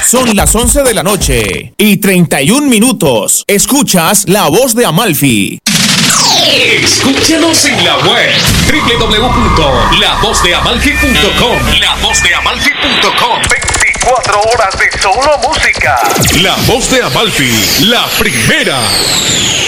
Son las 11 de la noche y 31 minutos. Escuchas La Voz de Amalfi. Escúchanos en la web www.lavozdeamalfi.com. Lavozdeamalfi.com. 24 horas de solo música. La Voz de Amalfi, la primera.